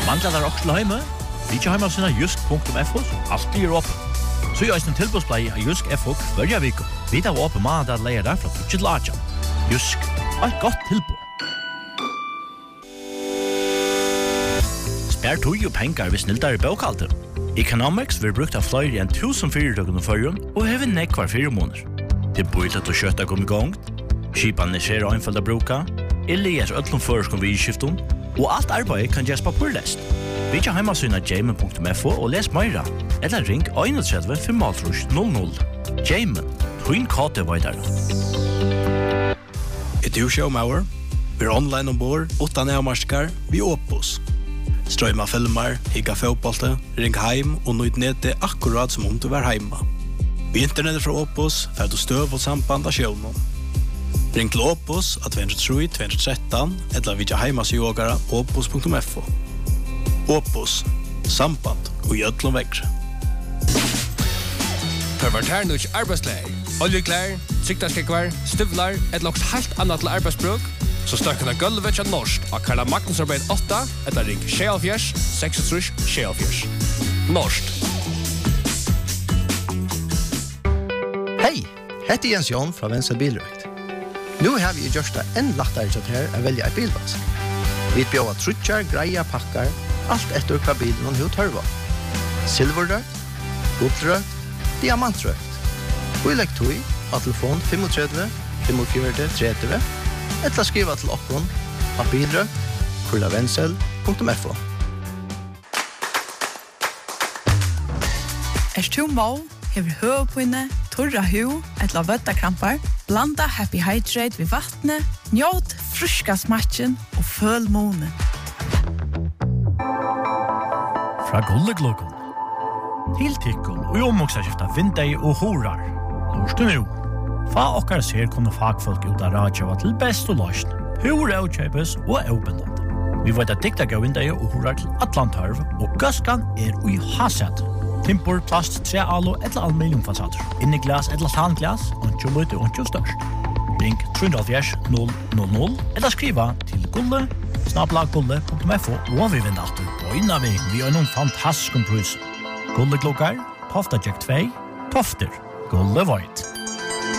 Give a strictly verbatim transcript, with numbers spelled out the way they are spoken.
Manglar der også til heime? Vi ikke heime av sina jusk punktum f o, alltid er åpen. Så er eisen tilbudsblei av Jusk F O hverja viko. Vi tar åpen mandag at leia der fra tutsi til atjan. Jusk, et godt tilbud. Spær tog og pengar hvis snildar i baukalter. Economics vil brukt av flere enn tusen fyrirtøkken og førjun og hever nekvar fire måneder. Det er bøylet å kjøtta kom i gongt, skipan er skjer og einfalda bruka, Elias öllum føreskom vi i skiftum, og alt arbeid kan gjøres papurlest. Vi ikke heima syna jamen punktum f o og les meira, eller ring einogtretivu fem null null. Jamen, twin kate vaidar. Et du showmauer, vi er online ombord, utan avmarskar, vi Opus. Strøyma filmar, higga fotbollte, ring heim og nøyd nete akkurat som om du var heima. Vi internettet fra Opus, fer du støv og samband av sjøvnen. Ring til Opus av to tre to to one tre, eller vidja heimas jogara opus punktum f o. Opus, samband og gjødlom vekkre. Perverter nødt arbeidsleir, oljeklær, siktarskekvar, støvlar, et lagt helt annet til arbeidsbruk, så støkken av gulvet til norsk av Karla Magnusarbeid åtta, etter ring sjealfjers, seksogtrus, sjealfjers. Norsk. Hei, hette Jens Jon fra Venstre Bilrøkt. Nu har vi gjort det enn lettere til her å velge et bilvask. Vi bjør trutjar, greia, pakkar, alt etter hva bilen og hva tørva. Silverrøkt, guldrøkt, diamantrøkt. Og i legg tog av telefon tre fem fem fire tre tre, eller skriva til okkon av bilrøkt, kurlavensel punktum f o. Er du må, hever høvpinne, torra hu, etla vøttakrampar, blanda Happy Hydrate ved vattnet, njåt fruska smatchen og føl månen. Fra Gullegluggen. Til tikkun og omoksaskifta vindei og horar. Lorstu nu. Fa okkar ser kunne fagfolk ut av radjava til best og løsn. Hur avkjøpes og avbindande. Vi vet at dikta gav vindei og horar til Atlantarv, og gaskan er ui haset. Timpor, plast, tre alo eller aluminiumfasader. Inni glas eller tanglas, ontjo lute ontjo størst. Ring tre null null null eller skriva til gulle, snabla gulle punktum f o og vi vinner alltid på inna vi vi har noen fantastisk prus. Gulle klokkar, Tofta Jack två, Tofter, Gulle Void.